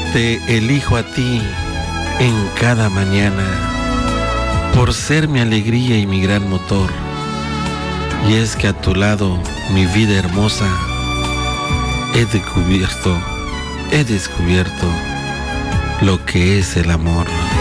Te elijo a ti en cada mañana, por ser mi alegría y mi gran motor. Y es que a tu lado, mi vida hermosa, he descubierto lo que es el amor.